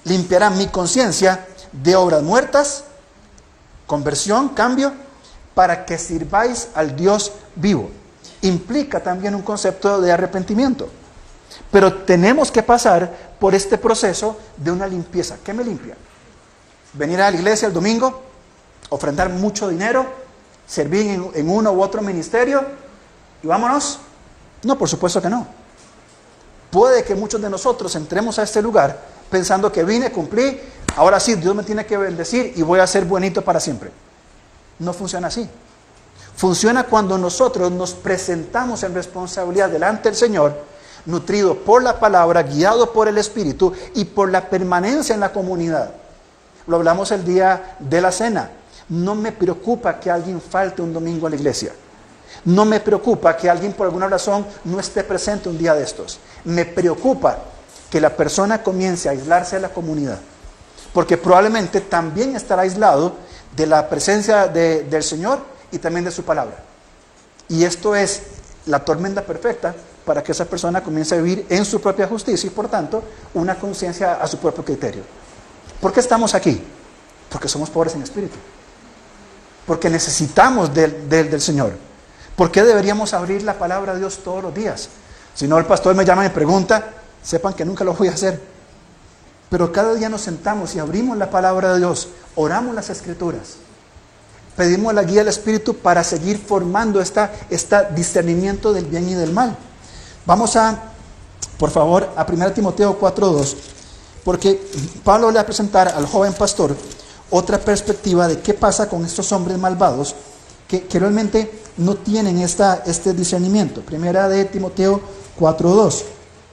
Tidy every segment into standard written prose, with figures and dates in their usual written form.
limpiará mi conciencia de obras muertas, conversión, cambio, para que sirváis al Dios vivo. Implica también un concepto de arrepentimiento. Pero tenemos que pasar por este proceso de una limpieza. ¿Qué me limpia? Venir a la iglesia el domingo, ofrendar mucho dinero, servir en uno u otro ministerio y vámonos. No, por supuesto que no. Puede que muchos de nosotros entremos a este lugar pensando que vine, cumplí, ahora sí, Dios me tiene que bendecir y voy a ser buenito para siempre. No funciona así. Funciona cuando nosotros nos presentamos en responsabilidad delante del Señor, nutrido por la palabra, guiado por el Espíritu y por la permanencia en la comunidad. Lo hablamos el día de la cena. No me preocupa que alguien falte un domingo a la iglesia. No me preocupa que alguien por alguna razón no esté presente un día de estos. Me preocupa que la persona comience a aislarse de la comunidad, porque probablemente también estará aislado de la presencia del Señor y también de su palabra. Y esto es la tormenta perfecta para que esa persona comience a vivir en su propia justicia y por tanto una conciencia a su propio criterio. ¿Por qué estamos aquí? Porque somos pobres en espíritu. Porque necesitamos del Señor. ¿Por qué deberíamos abrir la palabra de Dios todos los días? Si no, el pastor me llama y me pregunta, sepan que nunca lo voy a hacer. Pero cada día nos sentamos y abrimos la palabra de Dios, oramos las Escrituras, pedimos la guía del Espíritu para seguir formando este discernimiento del bien y del mal. Vamos por favor, a 1 Timoteo 4:2, porque Pablo le va a presentar al joven pastor otra perspectiva de qué pasa con estos hombres malvados que realmente no tienen este discernimiento. 1 Timoteo 4:2.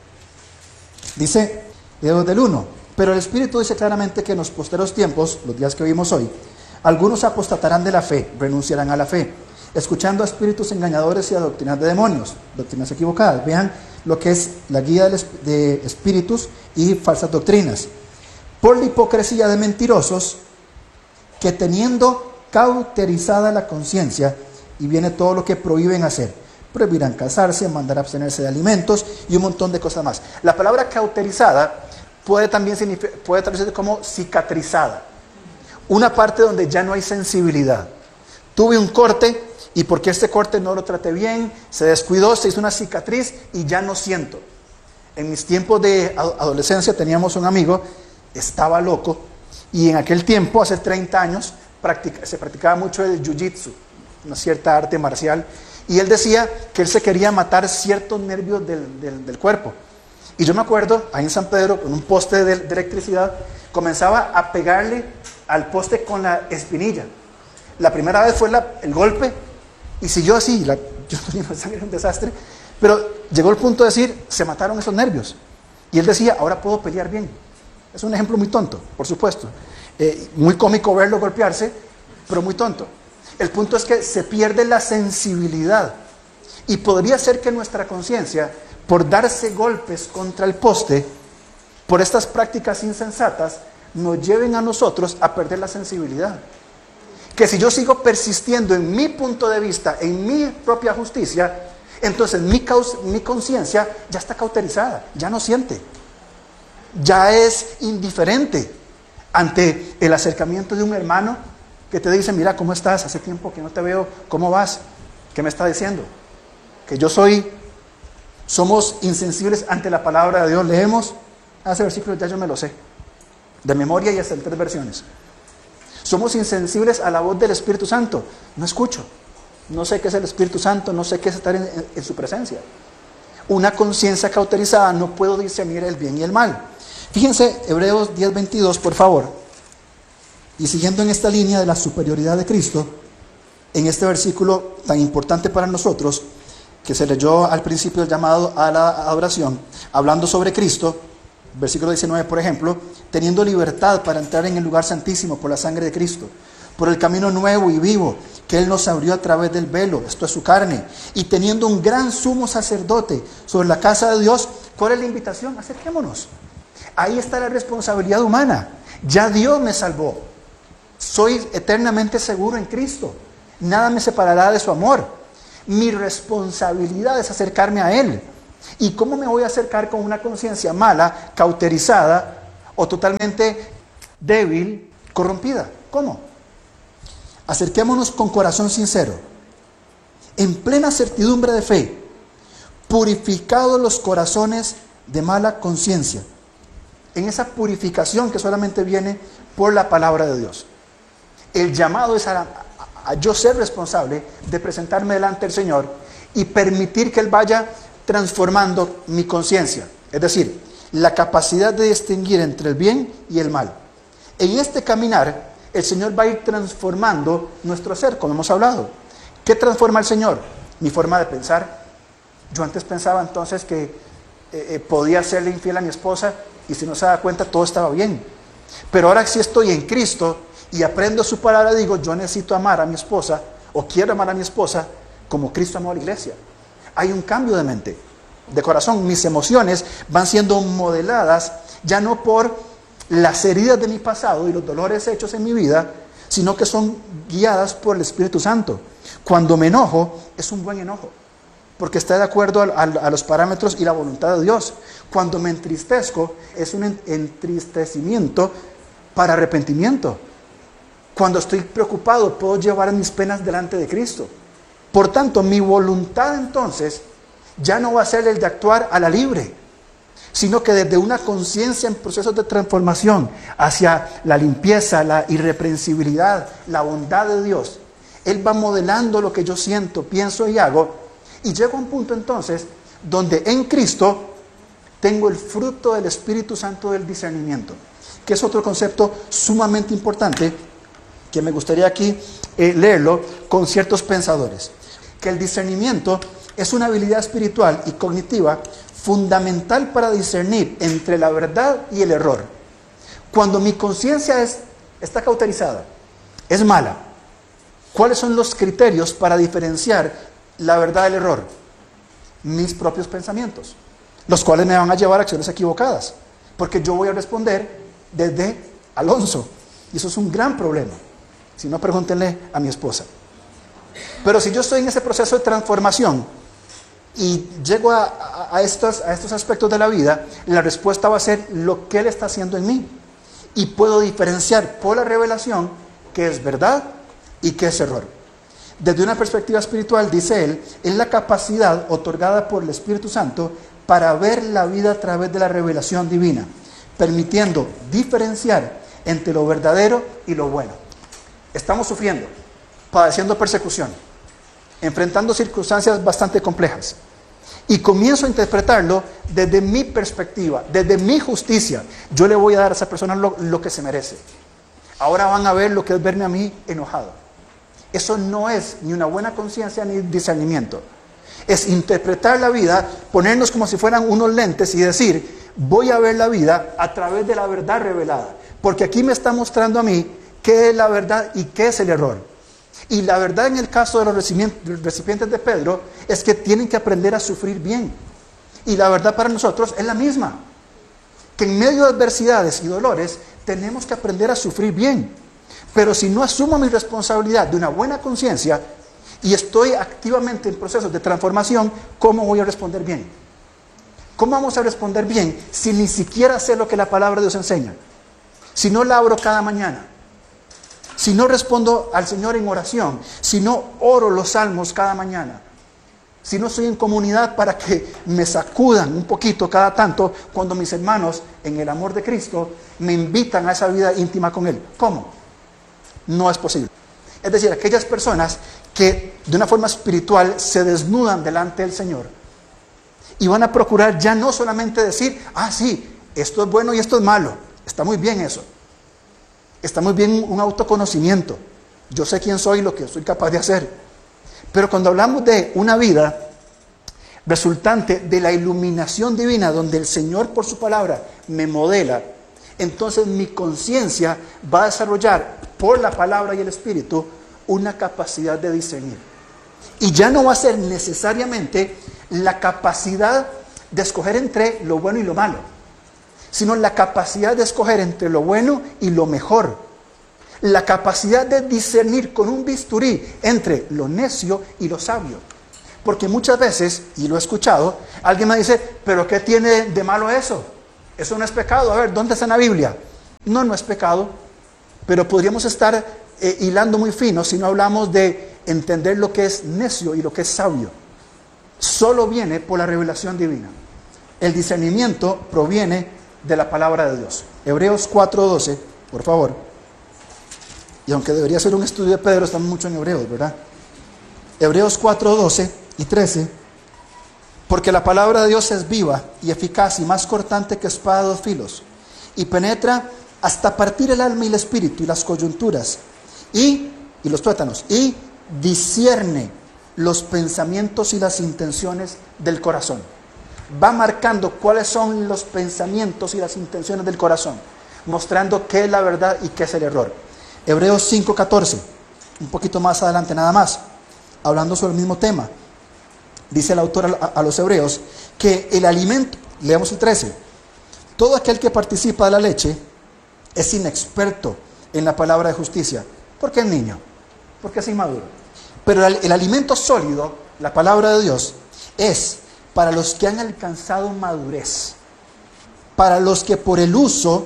Dice, del 1, pero el Espíritu dice claramente que en los posteros tiempos, los días que vivimos hoy, algunos apostatarán de la fe, renunciarán a la fe, escuchando a espíritus engañadores y a doctrinas de demonios, doctrinas equivocadas. Vean lo que es la guía de espíritus y falsas doctrinas. Por la hipocresía de mentirosos, que teniendo cauterizada la conciencia, y viene todo lo que prohíben hacer, prohibirán casarse, mandar abstenerse de alimentos y un montón de cosas más. La palabra cauterizada puede traducirse como cicatrizada. Una parte donde ya no hay sensibilidad. Tuve un corte y porque este corte no lo traté bien, se descuidó, se hizo una cicatriz y ya no siento. En mis tiempos de adolescencia teníamos un amigo, estaba loco, y en aquel tiempo, hace 30 años, se practicaba mucho el jiu-jitsu, una cierta arte marcial, y él decía que él se quería matar ciertos nervios del cuerpo. Y yo me acuerdo, ahí en San Pedro, con un poste de electricidad, comenzaba a pegarle al poste con la espinilla. La primera vez fue el golpe, y siguió así, yo tenía sangre, un desastre, pero llegó el punto de decir, se mataron esos nervios. Y él decía, ahora puedo pelear bien. Es un ejemplo muy tonto, por supuesto. Muy cómico verlo golpearse, pero muy tonto. El punto es que se pierde la sensibilidad. Y podría ser que nuestra conciencia, por darse golpes contra el poste, por estas prácticas insensatas, nos lleven a nosotros a perder la sensibilidad. Que si yo sigo persistiendo en mi punto de vista, en mi propia justicia, entonces mi conciencia ya está cauterizada, ya no siente. Ya es indiferente ante el acercamiento de un hermano que te dice, mira, ¿cómo estás? Hace tiempo que no te veo, ¿cómo vas? ¿Qué me está diciendo? Que somos insensibles ante la palabra de Dios. Leemos, ese versículo ya yo me lo sé, de memoria y hasta en 3 versiones. Somos insensibles a la voz del Espíritu Santo. No escucho, no sé qué es el Espíritu Santo, no sé qué es estar en su presencia. Una conciencia cauterizada no puedo discernir el bien y el mal. Fíjense, Hebreos 10:22, por favor. Y siguiendo en esta línea de la superioridad de Cristo, en este versículo tan importante para nosotros, que se leyó al principio del llamado a la adoración, hablando sobre Cristo, versículo 19, por ejemplo, teniendo libertad para entrar en el lugar santísimo por la sangre de Cristo, por el camino nuevo y vivo que Él nos abrió a través del velo, esto es su carne, y teniendo un gran sumo sacerdote sobre la casa de Dios. ¿Cuál es la invitación? Acerquémonos. Ahí está la responsabilidad humana. Ya Dios me salvó. Soy eternamente seguro en Cristo. Nada me separará de su amor. Mi responsabilidad es acercarme a Él. ¿Y cómo me voy a acercar con una conciencia mala, cauterizada, o totalmente débil, corrompida. ¿Cómo? Acerquémonos con corazón sincero, en plena certidumbre de fe, purificados los corazones de mala conciencia. En esa purificación que solamente viene por la palabra de Dios. El llamado es a yo ser responsable de presentarme delante del Señor y permitir que Él vaya transformando mi conciencia. Es decir, la capacidad de distinguir entre el bien y el mal. En este caminar, el Señor va a ir transformando nuestro ser, como hemos hablado. ¿Qué transforma el Señor? Mi forma de pensar. Yo antes pensaba entonces que podía serle infiel a mi esposa y si no se da cuenta todo estaba bien. Pero ahora si estoy en Cristo y aprendo su palabra, digo, yo necesito amar a mi esposa o quiero amar a mi esposa como Cristo amó a la iglesia. Hay un cambio de mente, de corazón. Mis emociones van siendo modeladas ya no por las heridas de mi pasado y los dolores hechos en mi vida, sino que son guiadas por el Espíritu Santo. Cuando me enojo, es un buen enojo, porque está de acuerdo a los parámetros y la voluntad de Dios. Cuando me entristezco, es un entristecimiento para arrepentimiento. Cuando estoy preocupado, puedo llevar mis penas delante de Cristo. Por tanto, mi voluntad entonces ya no va a ser el de actuar a la libre, sino que desde una conciencia en procesos de transformación hacia la limpieza, la irreprensibilidad, la bondad de Dios, Él va modelando lo que yo siento, pienso y hago, y llego a un punto entonces donde en Cristo tengo el fruto del Espíritu Santo del discernimiento, que es otro concepto sumamente importante que me gustaría aquí leerlo con ciertos pensadores. Que el discernimiento es una habilidad espiritual y cognitiva fundamental para discernir entre la verdad y el error. Cuando mi conciencia está cauterizada, es mala, ¿cuáles son los criterios para diferenciar la verdad del error? Mis propios pensamientos, los cuales me van a llevar a acciones equivocadas, porque yo voy a responder desde Alonso, y eso es un gran problema. Si no, pregúntenle a mi esposa. Pero si yo estoy en ese proceso de transformación y llego a estos aspectos de la vida, la respuesta va a ser lo que Él está haciendo en mí. Y puedo diferenciar por la revelación qué es verdad y qué es error. Desde una perspectiva espiritual, dice él, es la capacidad otorgada por el Espíritu Santo para ver la vida a través de la revelación divina, permitiendo diferenciar entre lo verdadero y lo bueno. Estamos sufriendo, padeciendo persecución, enfrentando circunstancias bastante complejas. Y comienzo a interpretarlo desde mi perspectiva, desde mi justicia. Yo le voy a dar a esa persona lo que se merece. Ahora van a ver lo que es verme a mí enojado. Eso no es ni una buena conciencia ni discernimiento. Es interpretar la vida, ponernos como si fueran unos lentes y decir, voy a ver la vida a través de la verdad revelada. Porque aquí me está mostrando a mí qué es la verdad y qué es el error. Y la verdad en el caso de los recipientes de Pedro es que tienen que aprender a sufrir bien. Y la verdad para nosotros es la misma. Que en medio de adversidades y dolores tenemos que aprender a sufrir bien. Pero si no asumo mi responsabilidad de una buena conciencia y estoy activamente en procesos de transformación, ¿cómo voy a responder bien? ¿Cómo vamos a responder bien si ni siquiera sé lo que la palabra de Dios enseña? Si no la abro cada mañana, si no respondo al Señor en oración, si no oro los salmos cada mañana, si no estoy en comunidad para que me sacudan un poquito cada tanto cuando mis hermanos en el amor de Cristo me invitan a esa vida íntima con Él. ¿Cómo? No es posible. Es decir, aquellas personas que de una forma espiritual se desnudan delante del Señor y van a procurar ya no solamente decir, sí, esto es bueno y esto es malo. Está muy bien eso. Está muy bien un autoconocimiento. Yo sé quién soy y lo que soy capaz de hacer. Pero cuando hablamos de una vida resultante de la iluminación divina, donde el Señor por su palabra me modela, entonces mi conciencia va a desarrollar por la palabra y el Espíritu una capacidad de discernir. Y ya no va a ser necesariamente la capacidad de escoger entre lo bueno y lo malo, sino la capacidad de escoger entre lo bueno y lo mejor. La capacidad de discernir con un bisturí entre lo necio y lo sabio. Porque muchas veces, y lo he escuchado, alguien me dice, ¿pero qué tiene de malo eso? Eso no es pecado. A ver, ¿dónde está en la Biblia? No, no es pecado. Pero podríamos estar hilando muy fino si no hablamos de entender lo que es necio y lo que es sabio. Solo viene por la revelación divina. El discernimiento proviene de la palabra de Dios. Hebreos 4:12, por favor. Y aunque debería ser un estudio de Pedro, estamos mucho en Hebreos, ¿verdad? Hebreos 4:12 y 13. Porque la palabra de Dios es viva y eficaz y más cortante que espada de dos filos, y penetra hasta partir el alma y el espíritu y las coyunturas y los tuétanos, y discierne los pensamientos y las intenciones del corazón. Va marcando cuáles son los pensamientos y las intenciones del corazón, mostrando qué es la verdad y qué es el error. Hebreos 5:14, un poquito más adelante nada más, hablando sobre el mismo tema. Dice el autor a los hebreos que el alimento, leamos el 13, todo aquel que participa de la leche es inexperto en la palabra de justicia, porque es niño, porque es inmaduro. Pero el alimento sólido, la palabra de Dios, es para los que han alcanzado madurez, para los que por el uso,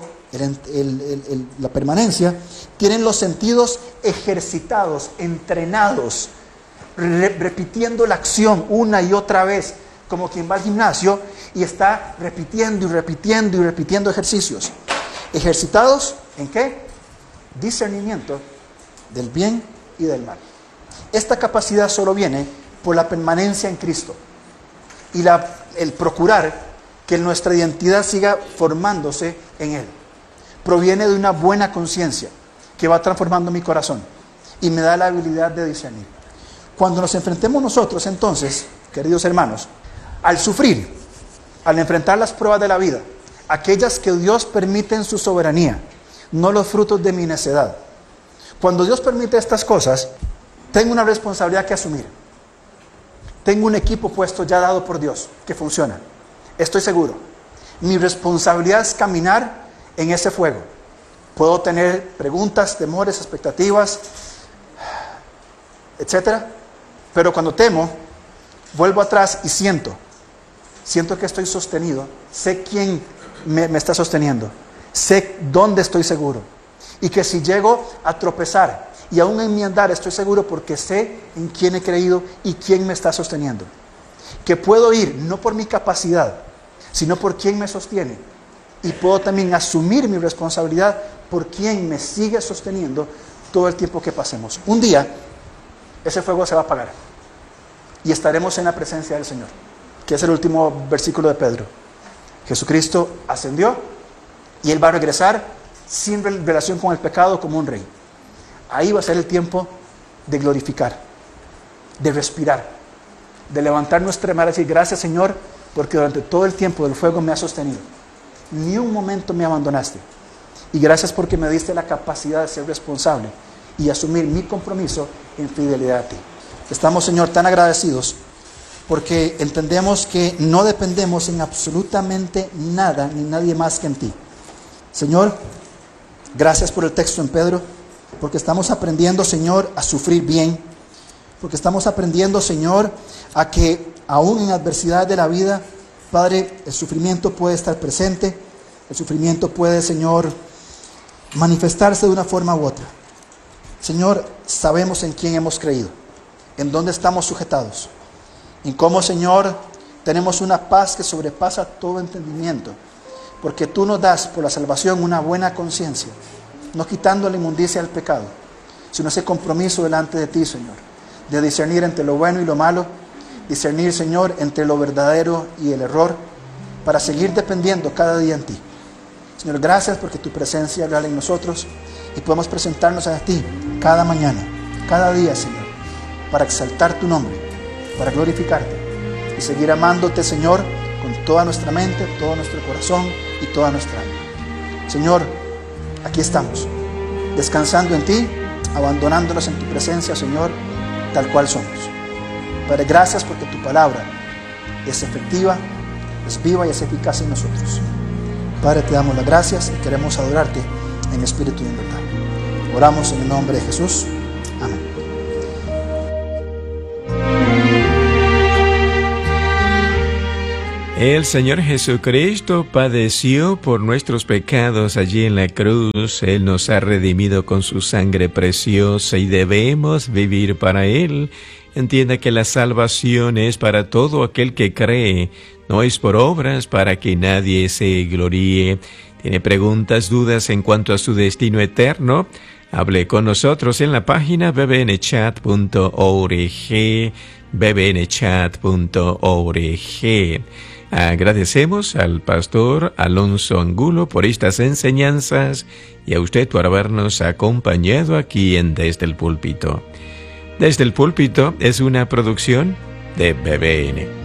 la permanencia, tienen los sentidos ejercitados, entrenados, repitiendo la acción una y otra vez, como quien va al gimnasio y está repitiendo y repitiendo y repitiendo ejercicios. ¿Ejercitados en qué? Discernimiento del bien y del mal. Esta capacidad solo viene por la permanencia en Cristo y el procurar que nuestra identidad siga formándose en Él. Proviene de una buena conciencia que va transformando mi corazón y me da la habilidad de discernir. Cuando nos enfrentemos nosotros, entonces, queridos hermanos, al sufrir, al enfrentar las pruebas de la vida, aquellas que Dios permite en su soberanía, no los frutos de mi necedad. Cuando Dios permite estas cosas, tengo una responsabilidad que asumir. Tengo un equipo puesto ya dado por Dios, que funciona. Estoy seguro. Mi responsabilidad es caminar en ese fuego. Puedo tener preguntas, temores, expectativas, etcétera. Pero cuando temo, vuelvo atrás y siento que estoy sostenido. Sé quién me está sosteniendo. Sé dónde estoy seguro. Y que si llego a tropezar, y aún en mi andar estoy seguro porque sé en quién he creído y quién me está sosteniendo. Que puedo ir no por mi capacidad, sino por quién me sostiene. Y puedo también asumir mi responsabilidad por quién me sigue sosteniendo todo el tiempo que pasemos. Un día, ese fuego se va a apagar y estaremos en la presencia del Señor, que es el último versículo de Pedro. Jesucristo ascendió y Él va a regresar sin relación con el pecado como un rey. Ahí va a ser el tiempo de glorificar, de respirar, de levantar nuestra mano y decir: gracias, Señor, porque durante todo el tiempo del fuego me has sostenido. Ni un momento me abandonaste. Y gracias porque me diste la capacidad de ser responsable y asumir mi compromiso en fidelidad a ti. Estamos, Señor, tan agradecidos porque entendemos que no dependemos en absolutamente nada ni nadie más que en ti. Señor, gracias por el texto en Pedro, porque estamos aprendiendo, Señor, a sufrir bien, porque estamos aprendiendo, Señor, a que aún en adversidad de la vida, Padre, el sufrimiento puede estar presente, el sufrimiento puede, Señor, manifestarse de una forma u otra. Señor, sabemos en quién hemos creído, en dónde estamos sujetados, en cómo, Señor, tenemos una paz que sobrepasa todo entendimiento, porque tú nos das por la salvación una buena conciencia, no quitando la inmundicia del pecado, sino ese compromiso delante de ti, Señor, de discernir entre lo bueno y lo malo, discernir, Señor, entre lo verdadero y el error, para seguir dependiendo cada día en ti. Señor, gracias porque tu presencia es real en nosotros y podemos presentarnos a ti cada mañana, cada día, Señor, para exaltar tu nombre, para glorificarte y seguir amándote, Señor, con toda nuestra mente, todo nuestro corazón y toda nuestra alma. Señor, aquí estamos, descansando en ti, abandonándonos en tu presencia, Señor, tal cual somos. Padre, gracias porque tu palabra es efectiva, es viva y es eficaz en nosotros. Padre, te damos las gracias y queremos adorarte en espíritu y en verdad. Oramos en el nombre de Jesús. Amén. El Señor Jesucristo padeció por nuestros pecados allí en la cruz. Él nos ha redimido con su sangre preciosa y debemos vivir para Él. Entienda que la salvación es para todo aquel que cree, no es por obras para que nadie se gloríe. ¿Tiene preguntas, dudas en cuanto a su destino eterno? Hable con nosotros en la página bbnchat.org, bbnchat.org. Agradecemos al pastor Alonso Angulo por estas enseñanzas y a usted por habernos acompañado aquí en Desde el Púlpito. Desde el Púlpito es una producción de BBN.